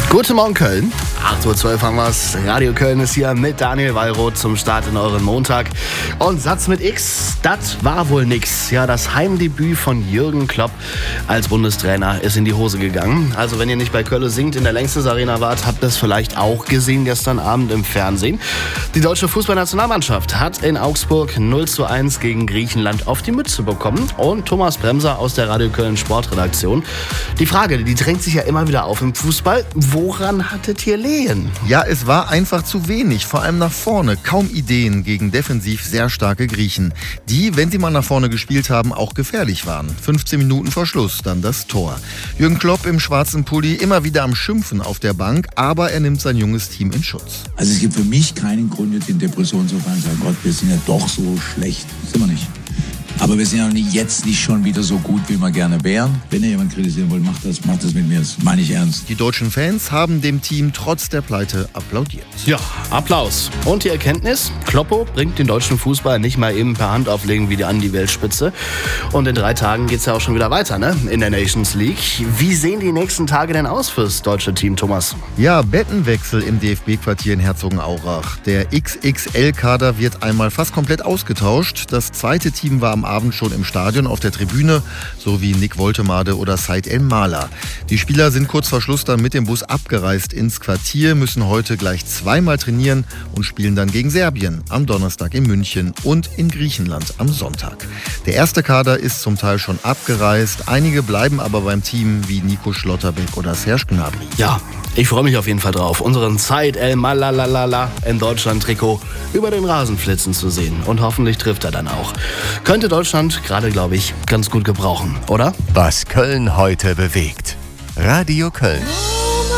Guten Morgen Köln, 8:12 Uhr haben wir's. Radio Köln ist hier mit Daniel Wallroth zum Start in euren Montag. Und Satz mit X, das war wohl nix. Ja, das Heimdebüt von Jürgen Klopp als Bundestrainer ist in die Hose gegangen. Also wenn ihr nicht bei Köln singt in der Längstes Arena wart, habt ihr es vielleicht auch gesehen gestern Abend im Fernsehen. Die deutsche Fußballnationalmannschaft hat in Augsburg 0:1 gegen Griechenland auf die Mütze bekommen. Und Thomas Bremser aus der Radio Köln Sportredaktion. Die Frage, die drängt sich ja immer wieder auf im Fußball. Woran hattet ihr Lehen? Ja, es war einfach zu wenig, vor allem nach vorne. Kaum Ideen gegen defensiv sehr starke Griechen, die, wenn sie mal nach vorne gespielt haben, auch gefährlich waren. 15 Minuten vor Schluss dann das Tor. Jürgen Klopp im schwarzen Pulli immer wieder am Schimpfen auf der Bank, aber er nimmt sein junges Team in Schutz. Also es gibt für mich keinen Grund, jetzt in Depression zu fallen und sagen, Gott, wir sind ja doch so schlecht. Sind wir nicht. Aber wir sind ja jetzt nicht schon wieder so gut, wie wir gerne wären. Wenn ihr jemanden kritisieren wollt, macht das mit mir. Das meine ich ernst. Die deutschen Fans haben dem Team trotz der Pleite applaudiert. Ja, Applaus. Und die Erkenntnis? Kloppo bringt den deutschen Fußball nicht mal eben per Hand auflegen wie an die Weltspitze. Und in 3 Tagen geht's ja auch schon wieder weiter, ne? In der Nations League. Wie sehen die nächsten Tage denn aus fürs deutsche Team, Thomas? Ja, Bettenwechsel im DFB-Quartier in Herzogenaurach. Der XXL-Kader wird einmal fast komplett ausgetauscht. Das zweite Team war am Abend schon im Stadion auf der Tribüne, so wie Nick Woltemade oder Said El Mala. Die Spieler sind kurz vor Schluss dann mit dem Bus abgereist ins Quartier, müssen heute gleich 2-mal trainieren und spielen dann gegen Serbien am Donnerstag in München und in Griechenland am Sonntag. Der erste Kader ist zum Teil schon abgereist, einige bleiben aber beim Team wie Nico Schlotterbeck oder Serge Gnabry. Ja, ich freue mich auf jeden Fall drauf, unseren Said El Mala im Deutschland-Trikot über den Rasen flitzen zu sehen. Und hoffentlich trifft er dann auch. Könnte Deutschland gerade, glaube ich, ganz gut gebrauchen, oder? Was Köln heute bewegt. Radio Köln.